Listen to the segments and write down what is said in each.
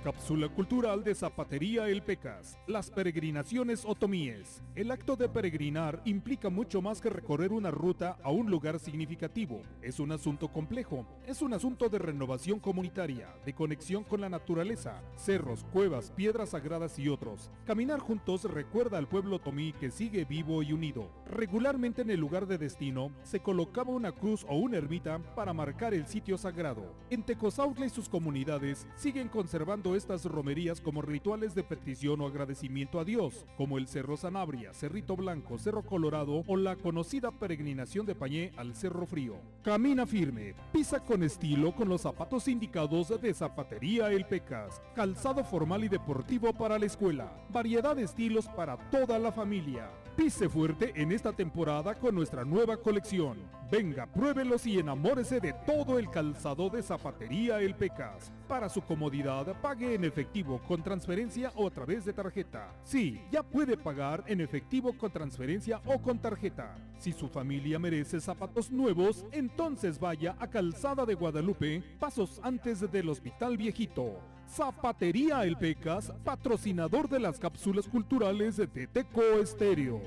Cápsula cultural de Zapatería El Pecas. Las peregrinaciones otomíes. El acto de peregrinar implica mucho más que recorrer una ruta a un lugar significativo. Es un asunto complejo. Es un asunto de renovación comunitaria, de conexión con la naturaleza, cerros, cuevas, piedras sagradas y otros. Caminar juntos recuerda al pueblo otomí que sigue vivo y unido. Regularmente en el lugar de destino se colocaba una cruz o una ermita para marcar el sitio sagrado. En Tecozautla y sus comunidades siguen conservando estas romerías como rituales de petición o agradecimiento a Dios, como el Cerro Sanabria, Cerrito Blanco, Cerro Colorado o la conocida peregrinación de Pañé al Cerro Frío. Camina firme, pisa con estilo con los zapatos indicados de Zapatería El Pecas, calzado formal y deportivo para la escuela, variedad de estilos para toda la familia. Pise fuerte en esta temporada con nuestra nueva colección. Venga, pruébelos y enamórese de todo el calzado de Zapatería El Pecas. Para su comodidad, pague en efectivo con transferencia o a través de tarjeta. Sí, ya puede pagar en efectivo con transferencia o con tarjeta. Si su familia merece zapatos nuevos, entonces vaya a Calzada de Guadalupe, pasos antes del Hospital Viejito. Zapatería El Pecas, patrocinador de las cápsulas culturales de Teco Estéreo.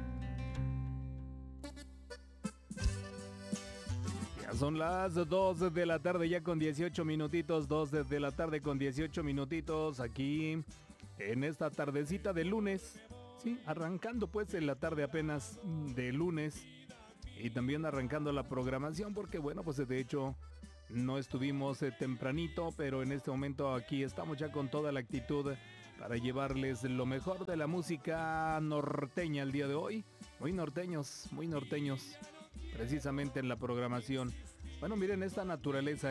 Ya son las 2 de la tarde ya con 18 minutitos, 2 de la tarde con 18 minutitos aquí en esta tardecita de lunes. Sí, arrancando pues en la tarde apenas de lunes y también arrancando la programación porque bueno, pues de hecho no estuvimos tempranito, pero en este momento aquí estamos ya con toda la actitud para llevarles lo mejor de la música norteña el día de hoy. Muy norteños, precisamente en la programación. Bueno, miren esta naturaleza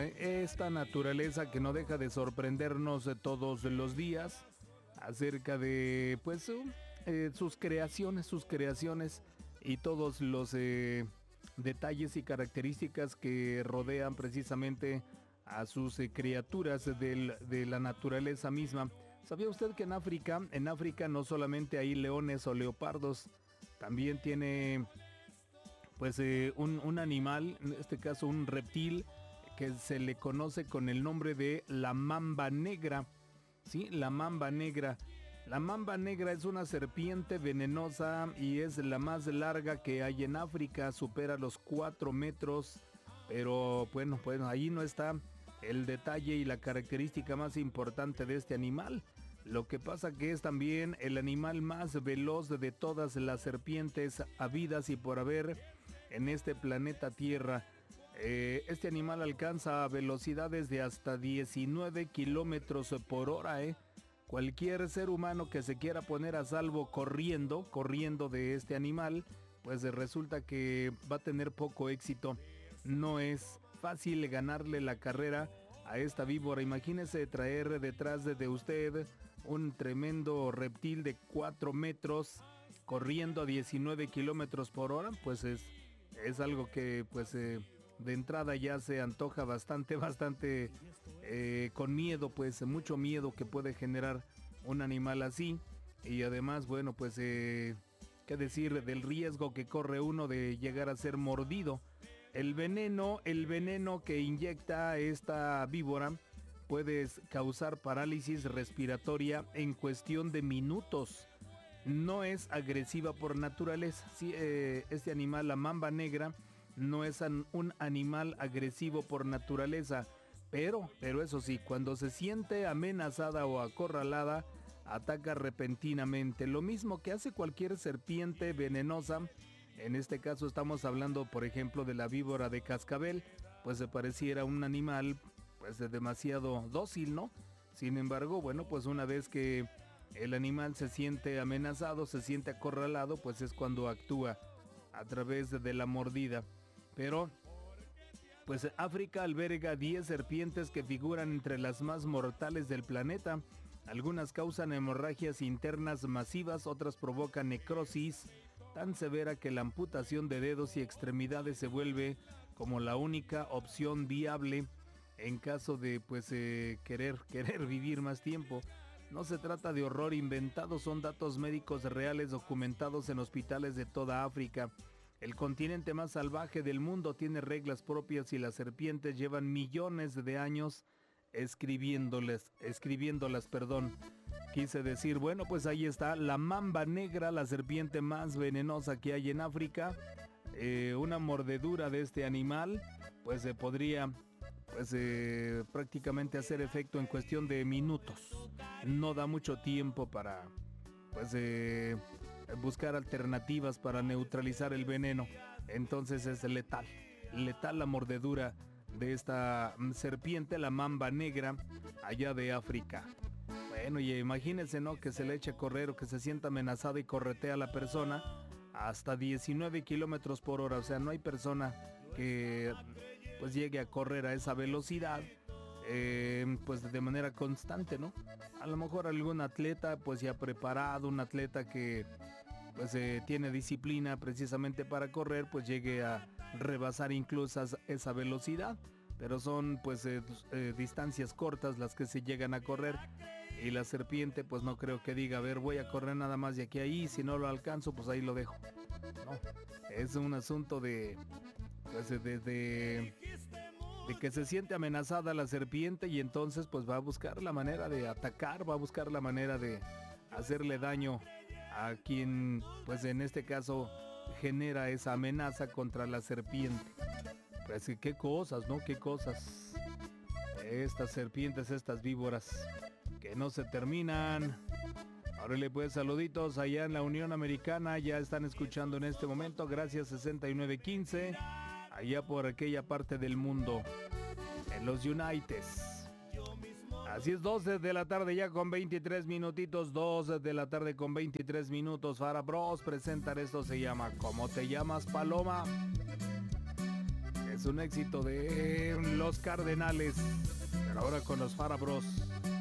que no deja de sorprendernos todos los días acerca de pues sus creaciones y todos los detalles y características que rodean precisamente a sus criaturas de la naturaleza misma. ¿Sabía usted que en África no solamente hay leones o leopardos, también tiene pues un animal, en este caso un reptil, que se le conoce con el nombre de la mamba negra? Sí, la mamba negra. La mamba negra es una serpiente venenosa y es la más larga que hay en África, supera los 4 metros, pero bueno, ahí no está el detalle y la característica más importante de este animal. Lo que pasa que es también el animal más veloz de todas las serpientes habidas y por haber en este planeta Tierra. Este animal alcanza velocidades de hasta 19 kilómetros por hora, Cualquier ser humano que se quiera poner a salvo corriendo de este animal, pues resulta que va a tener poco éxito. No es fácil ganarle la carrera a esta víbora. Imagínese traer detrás de usted un tremendo reptil de 4 metros corriendo a 19 kilómetros por hora, pues es algo que pues de entrada ya se antoja bastante con miedo, pues mucho miedo que puede generar un animal así. Y además, bueno, pues qué decir del riesgo que corre uno de llegar a ser mordido. El veneno que inyecta esta víbora puede causar parálisis respiratoria en cuestión de minutos. No es agresiva por naturaleza. Sí, este animal, la mamba negra, no es un animal agresivo por naturaleza, pero eso sí, cuando se siente amenazada o acorralada, ataca repentinamente, lo mismo que hace cualquier serpiente venenosa. En este caso estamos hablando, por ejemplo, de la víbora de cascabel, pues se pareciera un animal pues demasiado dócil, ¿no? Sin embargo, bueno, pues una vez que el animal se siente amenazado, se siente acorralado, pues es cuando actúa a través de la mordida. Pero pues África alberga 10 serpientes que figuran entre las más mortales del planeta. Algunas causan hemorragias internas masivas, otras provocan necrosis tan severa que la amputación de dedos y extremidades se vuelve como la única opción viable en caso de pues querer vivir más tiempo. No se trata de horror inventado, son datos médicos reales documentados en hospitales de toda África. El continente más salvaje del mundo tiene reglas propias y las serpientes llevan millones de años escribiéndolas, perdón. Quise decir, bueno, pues ahí está la mamba negra, la serpiente más venenosa que hay en África. Una mordedura de este animal, pues se podría, pues prácticamente hacer efecto en cuestión de minutos. No da mucho tiempo para, pues buscar alternativas para neutralizar el veneno. Entonces es letal la mordedura de esta serpiente, la mamba negra, allá de África. Bueno, y imagínense, ¿no? Que se le eche a correr o que se sienta amenazada y corretea a la persona hasta 19 kilómetros por hora. O sea, no hay persona que pues llegue a correr a esa velocidad, pues de manera constante, ¿no? A lo mejor algún atleta pues ya preparado, un atleta que pues tiene disciplina precisamente para correr, pues llegue a rebasar incluso esa velocidad. Pero son pues distancias cortas las que se llegan a correr. Y la serpiente pues no creo que diga, a ver, voy a correr nada más de aquí a ahí, si no lo alcanzo pues ahí lo dejo. No, es un asunto de pues de que se siente amenazada la serpiente y entonces pues va a buscar la manera de atacar, va a buscar la manera de hacerle daño a quien pues en este caso genera esa amenaza contra la serpiente. Pues qué cosas, ¿no? Qué cosas. Estas serpientes, estas víboras que no se terminan. Órale pues, saluditos allá en la Unión Americana, ya están escuchando en este momento, gracias 6915, allá por aquella parte del mundo, en los Unites. Así es, 12 de la tarde ya con 23 minutitos, 2 de la tarde con 23 minutos. Fara Bros presentan esto, se llama ¿Cómo te llamas, Paloma? Es un éxito de Los Cardenales, pero ahora con los Fara Bros.